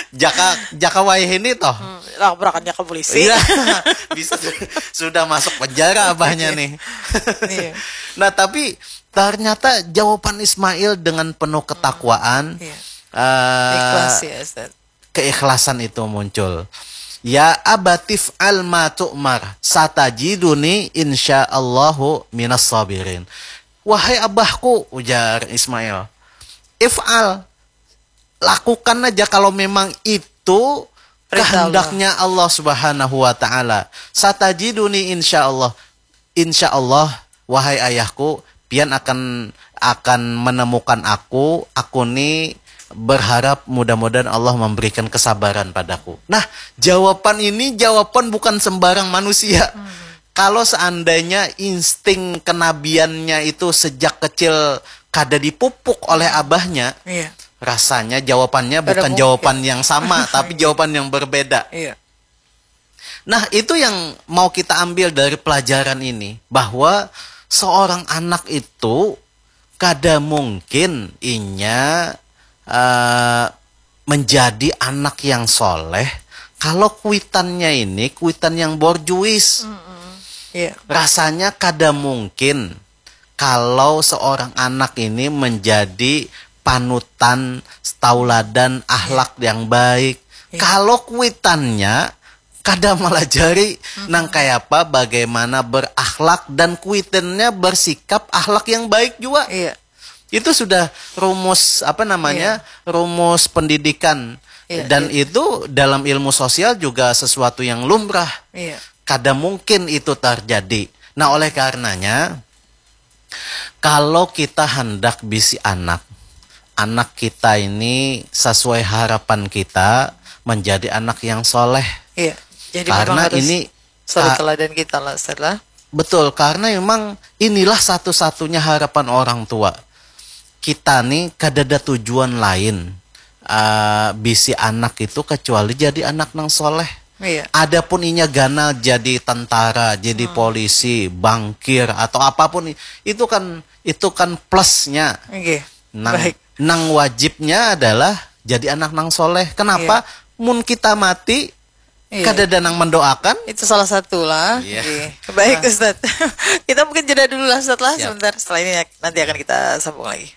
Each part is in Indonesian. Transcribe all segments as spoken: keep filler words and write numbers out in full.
Jaka Jaka Waihini toh. Hmm, laporannya ke polisi. Iya, bisa sudah masuk penjara abahnya nih. Iya. Nah, tapi ternyata jawaban Ismail dengan penuh ketakwaan, Iya. uh, Ikhlas ya, Ustaz. keikhlasan itu muncul. Ya abatif al ma tu'mar satajiduni insyaallahu minas sabirin. Wahai abahku, ujar Ismail, if'al, lakukan aja kalau memang itu kehendaknya Allah Subhanahu wa taala. Satajiduni insyaallah. Insyaallah wahai ayahku, pian akan akan menemukan aku, aku nih berharap mudah-mudahan Allah memberikan kesabaran padaku. Nah, jawaban ini jawaban bukan sembarang manusia. Hmm. Kalau seandainya insting kenabiannya itu sejak kecil kada dipupuk oleh abahnya, iya, rasanya jawabannya Pada bukan mungkin. jawaban yang sama, tapi jawaban yang berbeda. Iya. Nah, itu yang mau kita ambil dari pelajaran ini, bahwa seorang anak itu kada mungkin inya Uh, menjadi anak yang soleh kalau kuitannya ini kuitan yang borjuis. Mm-hmm. Yeah. Rasanya kada mungkin kalau seorang anak ini menjadi panutan, tauladan, akhlak yeah. yang baik. Yeah. Kalau kuitannya kada melajari mm-hmm. nang kayak apa bagaimana berakhlak dan kuitannya bersikap akhlak yang baik juga. Yeah. Itu sudah rumus apa namanya yeah. rumus pendidikan yeah, dan yeah. itu dalam ilmu sosial juga sesuatu yang lumrah. Yeah. Kada mungkin itu terjadi. Nah, oleh karenanya kalau kita hendak bisi anak, anak kita ini sesuai harapan kita menjadi anak yang soleh. Yeah. Jadi karena ini suri teladan kita lah, setelah. Betul, karena memang inilah satu-satunya harapan orang tua. Kita nih kadada tujuan lain uh, bisi anak itu kecuali jadi anak nang soleh. Iya. Adapun inya gana jadi tentara, jadi hmm. polisi, bankir atau apapun itu kan itu kan plusnya. Okay. Nang, nang wajibnya adalah jadi anak nang soleh. Kenapa? Iya. Mun kita mati, iya. kadada nang mendoakan. Itu salah satu lah. Iya. Okay. Baik Ustaz. Kita mungkin jeda dulu lah setelah yep. sebentar. Setelah ini nanti akan kita sambung lagi.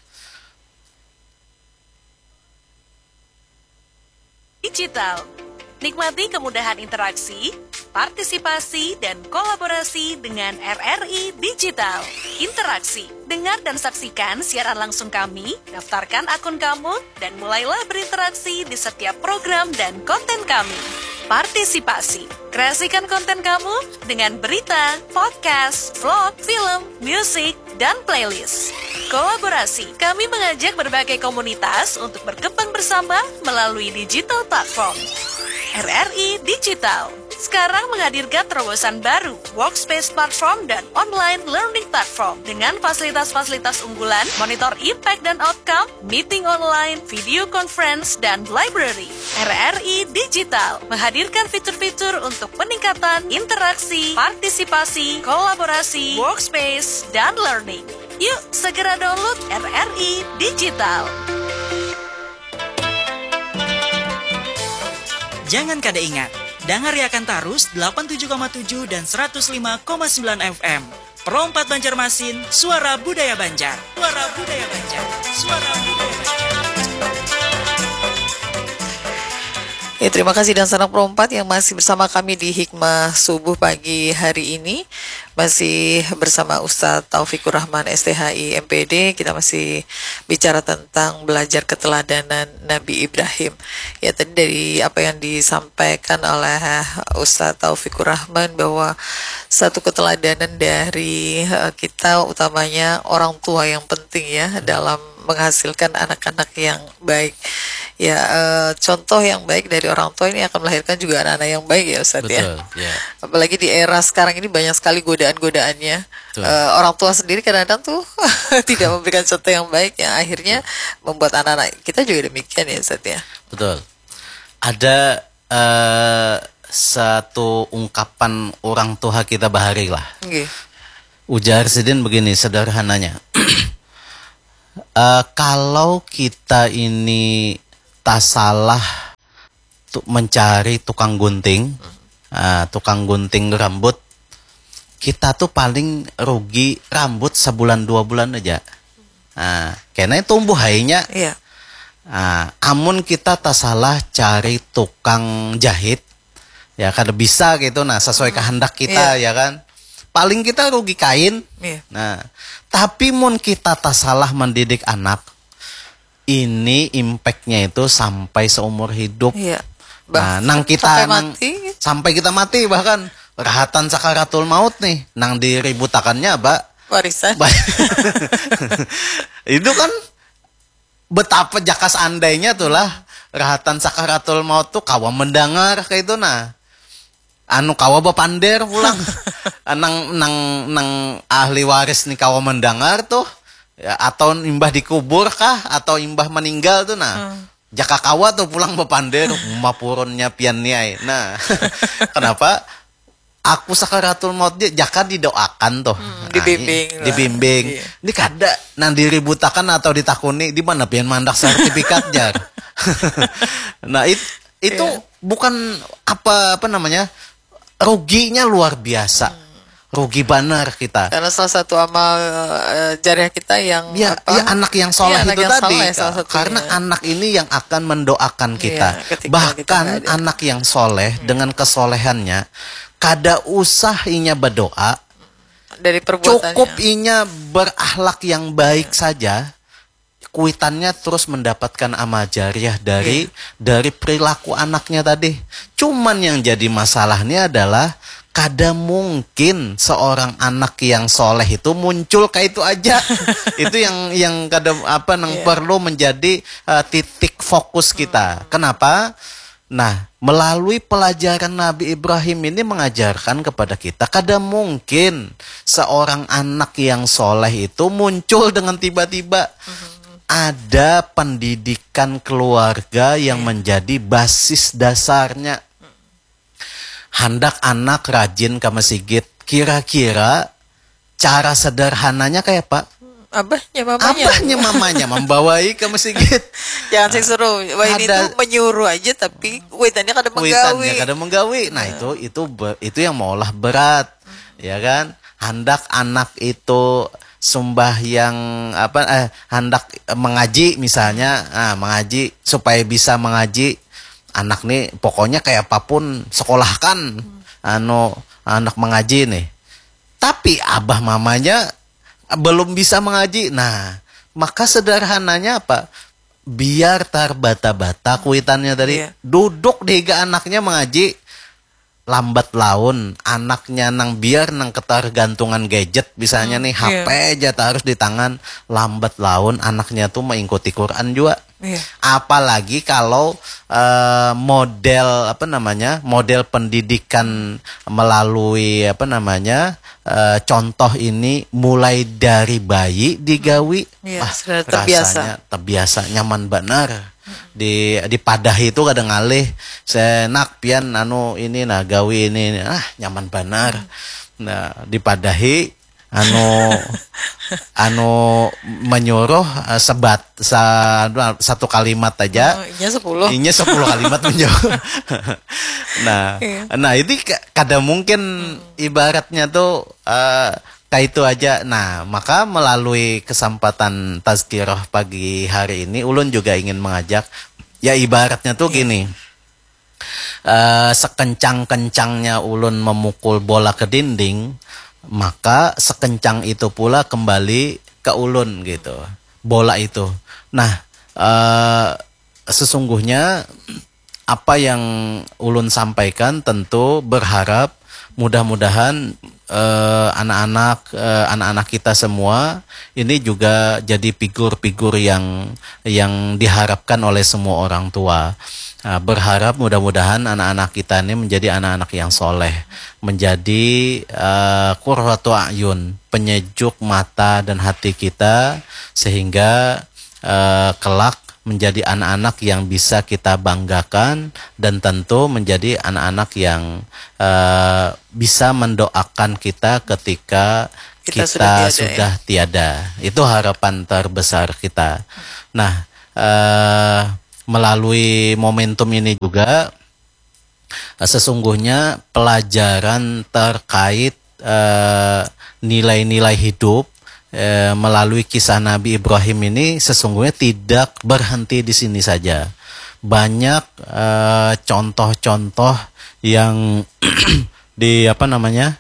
Digital. Nikmati kemudahan interaksi, partisipasi, dan kolaborasi dengan R R I Digital. Interaksi, dengar dan saksikan siaran langsung kami, daftarkan akun kamu, dan mulailah berinteraksi di setiap program dan konten kami. Partisipasi, kreasikan konten kamu dengan berita, podcast, vlog, film, musik, dan playlist. Kolaborasi, kami mengajak berbagai komunitas untuk berkembang bersama melalui digital platform. R R I Digital sekarang menghadirkan terobosan baru, workspace platform dan online learning platform dengan fasilitas-fasilitas unggulan, monitor impact dan outcome, meeting online, video conference, dan library. R R I Digital menghadirkan fitur-fitur untuk peningkatan interaksi, partisipasi, kolaborasi, workspace, dan learning. Yuk, segera download R R I Digital. Jangan kada ingat, dangariakan tarus delapan puluh tujuh koma tujuh dan seratus lima koma sembilan F M. Pro empat Banjarmasin, suara budaya Banjar. Suara budaya Banjar. Suara budaya Banjar. Ya, terima kasih dan sanak Pro empat yang masih bersama kami di Hikmah Subuh pagi hari ini. Masih bersama Ustadz Taufikur Rahman S T H I M P D. Kita masih bicara tentang belajar keteladanan Nabi Ibrahim. Ya, tadi dari apa yang disampaikan oleh Ustadz Taufikur Rahman bahwa satu keteladanan dari kita utamanya orang tua yang penting ya dalam menghasilkan anak-anak yang baik. Ya, e, contoh yang baik dari orang tua ini akan melahirkan juga anak-anak yang baik ya Ustadz. Betul, ya. Yeah. Apalagi di era sekarang ini banyak sekali godaan-godaannya. E, orang tua sendiri kadang-kadang tuh tidak memberikan contoh yang baik yang akhirnya membuat anak-anak kita juga demikian ya Ustadz ya. Betul. Ada uh, satu ungkapan orang tua kita bahari lah. Okay. Ujar Sidin begini sederhananya. uh, kalau kita ini tak salah tu, mencari tukang gunting, uh, tukang gunting rambut, kita tuh paling rugi rambut sebulan dua bulan aja. Nah, karena tumbuh hainya. Iya. Nah, amun kita tak salah cari tukang jahit, ya kada bisa gitu. Nah, sesuai kehendak kita, iya. ya kan. Paling kita rugi kain. Iya. Nah, tapi mun kita tak salah mendidik anak, ini impactnya itu sampai seumur hidup. Iya. Nah, nang kita sampai nang, mati. sampai kita mati bahkan rahatan sakaratul maut nih, nang diributakannya, Mbak. Warisan. Itu kan betapa jakas andainya tuh lah rahatan sakaratul maut tuh kawa mendengar kayak itu nah. Anu kawa bapander pulang. nang nang nang ahli waris nih kawa mendengar tuh ya, atau imbah dikubur kah atau imbah meninggal tuh nah. Hmm. Jaka kawa tuh pulang bapander mapurunnya pian niai. Nah, kenapa? Aku sakaratul maut dia jaka didoakan tuh. Hmm, nah, dibimbing. Ini, dibimbing. Iya. Ini kada nang diributakan atau ditakuni di mana pian mandak sertifikat jar. Nah, it, itu yeah. bukan apa apa namanya? Ruginya luar biasa. Hmm. Rugi benar kita. Karena salah satu amal uh, jariah kita yang ya, apa? Ya anak yang soleh ya, itu yang tadi. Soleh, karena anak ini yang akan mendoakan kita. Ya, bahkan kita anak yang soleh hmm. dengan kesolehannya kada usah inya berdoa. Dari perbuatannya. Cukup inya berakhlak yang baik ya. saja. Kuitannya terus mendapatkan amal jariah dari yeah. dari perilaku anaknya tadi. Cuman yang jadi masalahnya adalah kada mungkin seorang anak yang soleh itu muncul kayak itu aja. Itu yang yang kada apa nang yeah. perlu menjadi uh, titik fokus kita. Hmm. Kenapa? Nah, melalui pelajaran Nabi Ibrahim ini mengajarkan kepada kita kada mungkin seorang anak yang soleh itu muncul dengan tiba-tiba. Hmm. Ada pendidikan keluarga yang menjadi basis dasarnya. Hendak anak rajin ke masjid. Kira-kira cara sederhananya kayak Pak? Abahnya mamanya. Abahnya mamanya membawai ke masjid. Jangan sih suruh. Wah ini tuh menyuruh aja tapi kuitannya kada menggawi. Kuitannya kada menggawi. Nah itu itu itu yang maulah berat, ya kan? Hendak anak itu sumbah yang apa eh hendak mengaji misalnya, nah, mengaji supaya bisa mengaji anak nih pokoknya kayak apapun sekolahkan hmm. anu anak mengaji nih. Tapi abah mamanya belum bisa mengaji. Nah, maka sederhananya apa? Biar terbata-bata kuitannya tadi yeah. duduk diga anaknya mengaji. Lambat laun anaknya nang biar nang ketergantungan gadget misalnya hmm, nih H P yeah. aja harus di tangan, lambat laun anaknya tuh mengikuti Quran juga. Yeah. Apalagi kalau uh, model apa namanya model pendidikan melalui apa namanya uh, contoh ini mulai dari bayi digawi, yeah, ah, terbiasa. rasanya terbiasa nyaman benar. Di di padah itu kadang ngalih senak pian anu ini nah gawi ini ah nyaman benar. Nah dipadahi anu anu menyuruh uh, sebat sa, satu kalimat aja. Oh, inya sepuluh. Inya sepuluh kalimat menjauh. Nah, iya. nah ini kadang mungkin hmm. ibaratnya tuh uh, kayak itu aja. Nah, maka melalui kesempatan tazkirah pagi hari ini, ulun juga ingin mengajak, ya ibaratnya tuh gini, uh, sekencang-kencangnya ulun memukul bola ke dinding, maka sekencang itu pula kembali ke ulun gitu, bola itu. Nah, uh, sesungguhnya apa yang ulun sampaikan tentu berharap mudah-mudahan Uh, anak-anak uh, anak-anak kita semua ini juga jadi figur-figur yang yang diharapkan oleh semua orang tua. Uh, berharap mudah-mudahan anak-anak kita ini menjadi anak-anak yang soleh, menjadi uh, qurratu a'yun, penyejuk mata dan hati kita, sehingga uh, kelak menjadi anak-anak yang bisa kita banggakan dan tentu menjadi anak-anak yang uh, bisa mendoakan kita ketika kita, kita sudah, tiada, sudah ya? tiada. Itu harapan terbesar kita. Nah, uh, melalui momentum ini juga sesungguhnya pelajaran terkait uh, nilai-nilai hidup uh, melalui kisah Nabi Ibrahim ini sesungguhnya tidak berhenti di sini saja. Banyak uh, contoh-contoh yang di apa namanya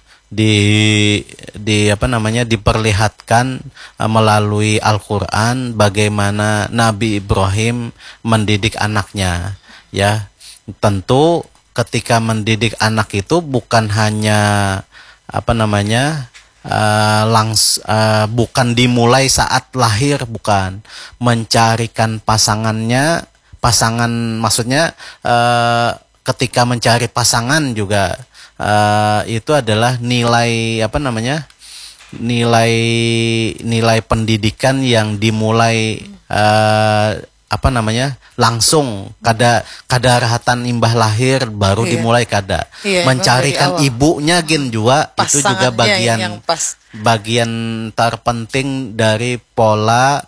di di apa namanya diperlihatkan uh, melalui Al-Qur'an bagaimana Nabi Ibrahim mendidik anaknya, ya. Tentu ketika mendidik anak itu bukan hanya apa namanya uh, langs uh, bukan dimulai saat lahir, bukan, mencarikan pasangannya, pasangan maksudnya uh, ketika mencari pasangan juga uh, itu adalah nilai apa namanya nilai nilai pendidikan yang dimulai uh, apa namanya langsung kada kadarahatan imbah lahir baru Iya. dimulai kada Iya, mencarikan emang dari awal. ibunya gin juga itu juga Pasangannya bagian yang pas. bagian terpenting dari pola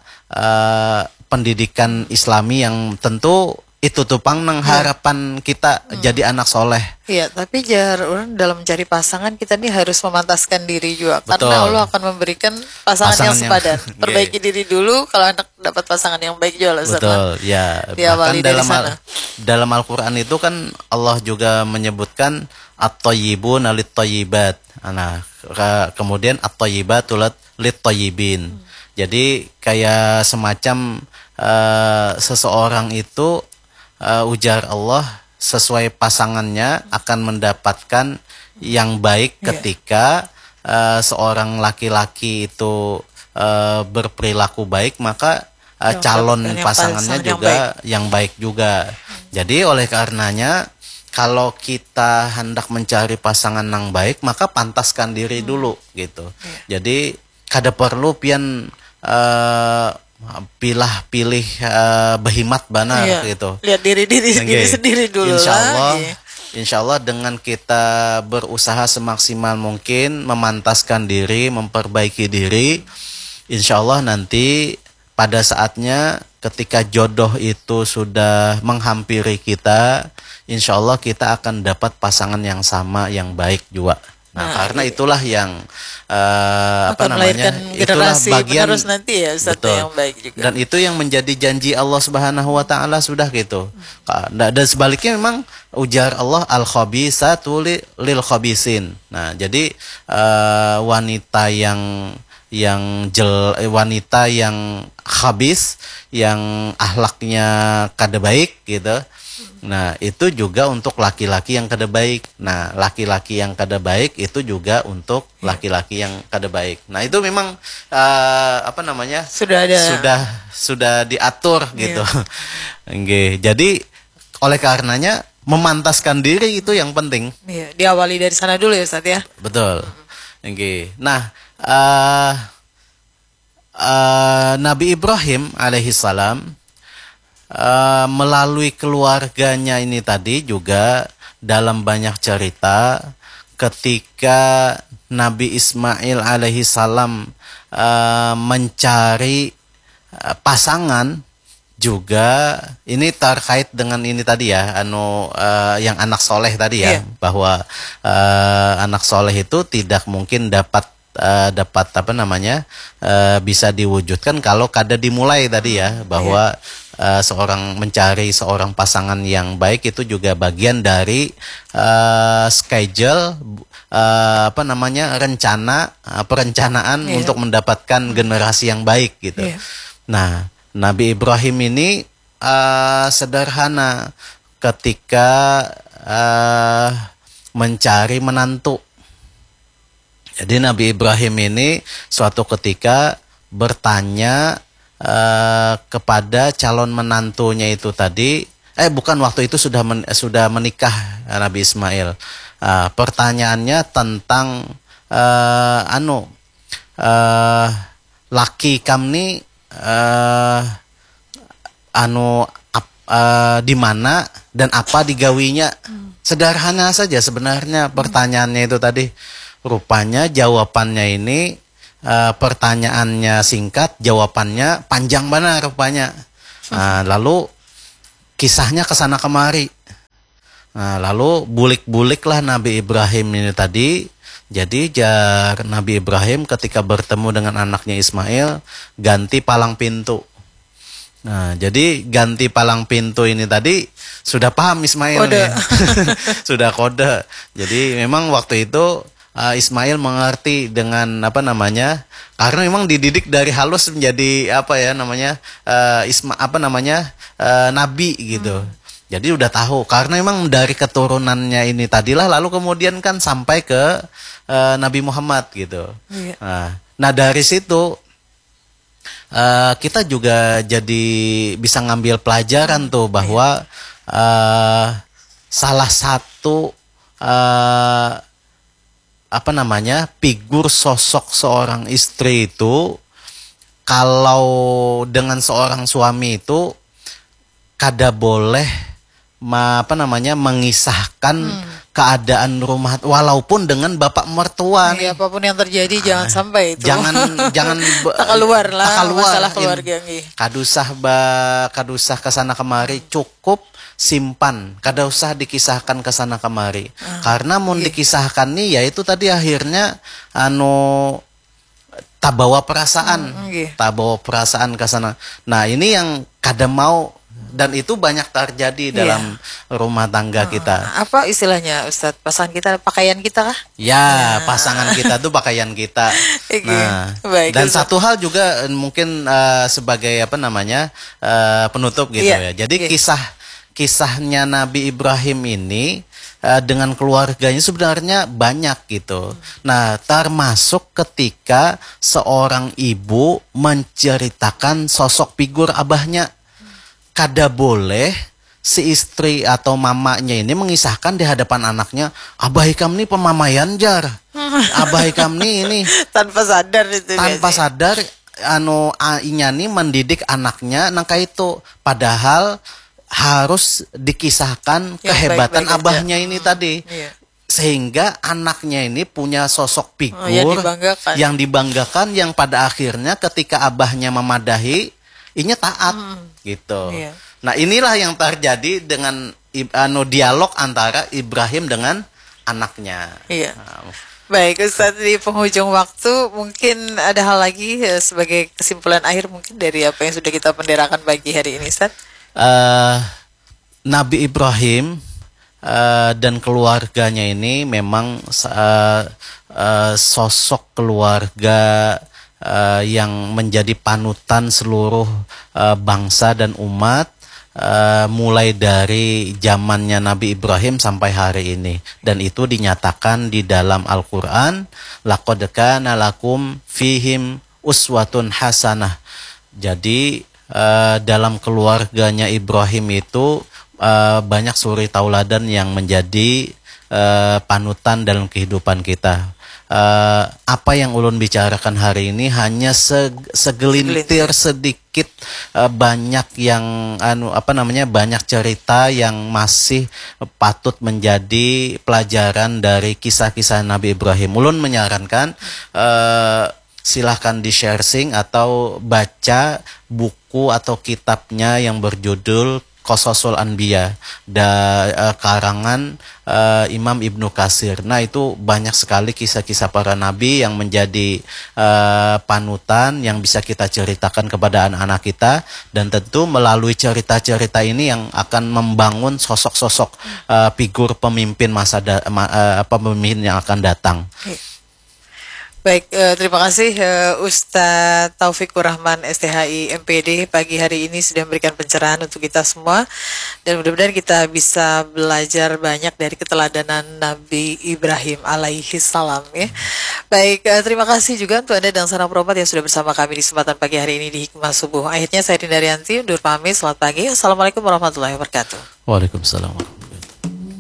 uh, pendidikan Islami yang tentu itu tupang nang harapan kita jadi anak soleh. Iya, tapi jar orang dalam mencari pasangan kita nih harus memantaskan diri juga. Betul. Karena Allah akan memberikan pasangan, Pasangan yang yang- sepadan. Iya. Perbaiki diri dulu, kalau anak dapat pasangan yang baik juga lah, Ustaz. Betul, ya. Diawali Bahkan dari dalam sana. al- dalam Al-Qur'an itu kan Allah juga menyebutkan at-thayyibun lit-thayyibat. Nah, ke- kemudian at-thayyibatu lit-thayyibin. Jadi kayak semacam eh, seseorang itu uh, ujar Allah sesuai pasangannya akan mendapatkan yang baik Iya. ketika uh, seorang laki-laki itu uh, berperilaku baik, maka uh, Yang calon mendapatkan yang pasangannya pasangan yang juga yang baik juga. Jadi oleh karenanya kalau kita hendak mencari pasangan yang baik, maka pantaskan diri dulu gitu. Jadi kada perlu pian uh, pilah-pilih uh, behimat benar Iya. gitu. Lihat diri diri diri Oke. sendiri dulu Insya lah. Allah, Iya. insya Allah dengan kita berusaha semaksimal mungkin memantaskan diri, memperbaiki diri, insya Allah nanti pada saatnya ketika jodoh itu sudah menghampiri kita, insya Allah kita akan dapat pasangan yang sama, yang baik juga. Nah, Nah, karena itulah yang eh, apa Akan namanya, melahirkan itulah generasi bagian penerus nanti ya, Ustaz, betul. yang baik juga. Dan itu yang menjadi janji Allah Subhanahu wa taala sudah gitu. Dan sebaliknya memang ujar Allah al-khabisatu li- lil khabisin. Nah, jadi eh, wanita yang yang jel eh, wanita yang khabis, yang akhlaknya kada baik gitu. Nah, itu juga untuk laki-laki yang kada baik. Nah, laki-laki yang kada baik itu juga untuk laki-laki yang kada baik. Nah, itu memang uh, apa namanya? Sudah ada. Sudah sudah diatur gitu. Nggih. Jadi oleh karenanya memantaskan diri itu yang penting. Iya, diawali dari sana dulu ya, Ustaz ya. Betul. Nggih. Nah, uh, uh, Nabi Ibrahim alaihi salam Uh, melalui keluarganya ini tadi juga dalam banyak cerita ketika Nabi Ismail alaihi salam uh, mencari uh, pasangan juga ini terkait dengan ini tadi ya, anu uh, yang anak soleh tadi ya, Iya. bahwa uh, anak soleh itu tidak mungkin dapat uh, dapat apa namanya uh, bisa diwujudkan kalau kada dimulai tadi ya, bahwa Uh, seorang mencari seorang pasangan yang baik itu juga bagian dari uh, schedule uh, apa namanya rencana uh, perencanaan Iya. untuk mendapatkan generasi yang baik gitu. Iya. Nah, Nabi Ibrahim ini uh, sederhana ketika uh, mencari menantu. Jadi Nabi Ibrahim ini suatu ketika bertanya Uh, kepada calon menantunya itu tadi, eh bukan waktu itu sudah men, sudah menikah uh, Nabi Ismail. Uh, pertanyaannya tentang uh, anu uh, laki kami uh, anu ap, uh, di mana dan apa digawinya. Sederhana saja sebenarnya pertanyaannya itu tadi. Rupanya jawabannya ini Uh, pertanyaannya singkat, jawabannya panjang benar rupanya. Uh, lalu kisahnya kesana kemari. Nah, lalu bulik-buliklah Nabi Ibrahim ini tadi. Jadi jar Nabi Ibrahim ketika bertemu dengan anaknya Ismail ganti palang pintu. Nah, jadi ganti palang pintu ini tadi sudah paham Ismail Kode. nih. Sudah kode. Jadi memang waktu itu uh, Ismail mengerti dengan apa namanya? Karena memang dididik dari halus menjadi apa ya namanya? Uh, Isma apa namanya? Uh, nabi gitu. Hmm. Jadi udah tahu karena memang dari keturunannya ini tadilah lalu kemudian kan sampai ke uh, Nabi Muhammad gitu. Iya. Nah, nah dari situ uh, kita juga jadi bisa ngambil pelajaran tuh bahwa uh, salah satu uh, apa namanya figur sosok seorang istri itu kalau dengan seorang suami itu kada boleh Ma, apa namanya mengisahkan hmm. keadaan rumah walaupun dengan bapak mertua nih. Ya, apapun yang terjadi ah, jangan sampai itu. Jangan jangan tak keluar lah tak keluar. Masalah keluarga nih. Kadusah ba kadusah kesana kemari cukup simpan. Kada usah dikisahkan kesana kemari. Ah, Karena mau iya. dikisahkan nih ya itu tadi akhirnya anu tak bawa perasaan. Hmm, iya. Tak bawa perasaan kesana. Nah, ini yang kada mau. Dan itu banyak terjadi dalam yeah. rumah tangga kita. Apa istilahnya Ustadz? Pasangan kita, pakaian kita kah? Ya, nah. pasangan kita tuh pakaian kita. Nah, Baik, dan Ustadz. Satu hal juga mungkin uh, sebagai apa namanya uh, penutup gitu yeah. ya. Jadi yeah. kisah kisahnya Nabi Ibrahim ini uh, dengan keluarganya sebenarnya banyak gitu. Hmm. Nah, termasuk ketika seorang ibu menceritakan sosok figur abahnya. Kada boleh si istri atau mamanya ini mengisahkan di hadapan anaknya, abah ikam nih pemamayan jar, abah ikam nih ini tanpa sadar itu tanpa biasanya. sadar anu inya nih mendidik anaknya nangka itu, padahal harus dikisahkan ya, kehebatan baik, baik abahnya aja. ini hmm. tadi iya. Sehingga anaknya ini punya sosok figur oh, yang, dibanggakan. yang dibanggakan yang pada akhirnya ketika abahnya memadahi inya taat hmm. gitu. Iya. Nah, inilah yang terjadi dengan anu dialog antara Ibrahim dengan anaknya. Iya. Nah, baik, Ustadz, di penghujung waktu mungkin ada hal lagi ya, sebagai kesimpulan akhir mungkin dari apa yang sudah kita penderakan pagi hari ini, Ustadz. Uh, Nabi Ibrahim uh, dan keluarganya ini memang uh, uh, sosok keluarga Uh, yang menjadi panutan seluruh uh, bangsa dan umat uh, mulai dari zamannya Nabi Ibrahim sampai hari ini, dan itu dinyatakan di dalam Al-Qur'an, laqad kana lakum fihim uswatun hasanah. Jadi uh, dalam keluarganya Ibrahim itu uh, banyak suri tauladan yang menjadi uh, panutan dalam kehidupan kita. Uh, apa yang ulun bicarakan hari ini hanya seg segelintir sedikit uh, banyak yang anu apa namanya banyak cerita yang masih patut menjadi pelajaran dari kisah-kisah Nabi Ibrahim. Ulun menyarankan uh, silahkan di-sharing atau baca buku atau kitabnya yang berjudul Qososul Anbiya, da, uh, karangan uh, Imam Ibnu Katsir. Nah, itu banyak sekali kisah-kisah para nabi yang menjadi uh, panutan yang bisa kita ceritakan kepada anak-anak kita, dan tentu melalui cerita-cerita ini yang akan membangun sosok-sosok uh, figur pemimpin masa da, ma, uh, pemimpin yang akan datang. Baik, eh, terima kasih eh, Ustadz Taufikur Rahman S T H I M P D pagi hari ini sudah memberikan pencerahan untuk kita semua, dan mudah-mudahan kita bisa belajar banyak dari keteladanan Nabi Ibrahim alaihi salam ya. Baik, eh, terima kasih juga untuk Anda dan Sana Perompat yang sudah bersama kami di kesempatan pagi hari ini di Hikmah Subuh. Akhirnya saya Dinda Rianti undur pamit, selamat pagi. Assalamualaikum warahmatullahi wabarakatuh. Waalaikumsalam.